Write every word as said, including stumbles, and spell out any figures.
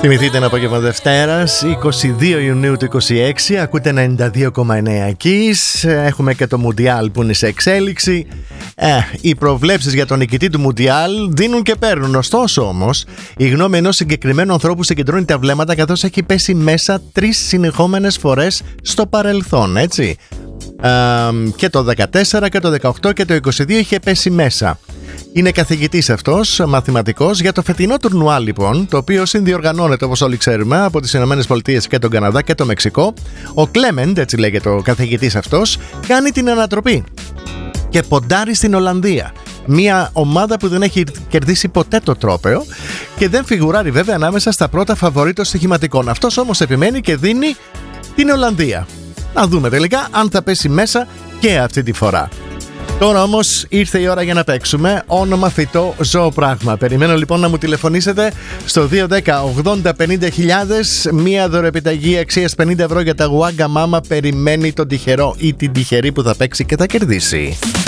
Θυμηθείτε ένα απόγευμα Δευτέρας, είκοσι δύο Ιουνίου του είκοσι έξι. Ακούτε ενενήντα δύο κόμμα εννέα Kiss. Έχουμε και το Μουντιάλ που είναι σε εξέλιξη. Ε, οι προβλέψεις για τον νικητή του Μουντιάλ δίνουν και παίρνουν. Ωστόσο όμως, η γνώμη ενός συγκεκριμένου ανθρώπου συγκεντρώνει τα βλέμματα, καθώς έχει πέσει μέσα τρεις συνεχόμενες φορές στο παρελθόν, έτσι. Ε, και το δεκατέσσερα και το δεκαοκτώ και το είκοσι δύο είχε πέσει μέσα. Είναι καθηγητής αυτός, μαθηματικός, για το φετινό τουρνουά λοιπόν, το οποίο συνδιοργανώνεται όπως όλοι ξέρουμε από τις Ηνωμένες Πολιτείες και τον Καναδά και το Μεξικό. Ο Κλέμεντ, έτσι λέγεται ο καθηγητής αυτός, κάνει την ανατροπή και ποντάρει στην Ολλανδία. Μια ομάδα που δεν έχει κερδίσει ποτέ το τρόπαιο και δεν φιγουράρει βέβαια ανάμεσα στα πρώτα φαβορί των στοιχηματικών. Αυτός όμως επιμένει και δίνει την Ολλανδία. Να δούμε τελικά αν θα πέσει μέσα και αυτή τη φορά. Τώρα όμως ήρθε η ώρα για να παίξουμε όνομα, φυτό, ζώο, πράγμα. Περιμένω λοιπόν να μου τηλεφωνήσετε στο δύο δέκα ογδόντα πενήντα χιλιάδες. Μία δωρεοεπιταγή αξίας πενήντα ευρώ για τα Wagga Mama περιμένει τον τυχερό ή την τυχερή που θα παίξει και θα κερδίσει.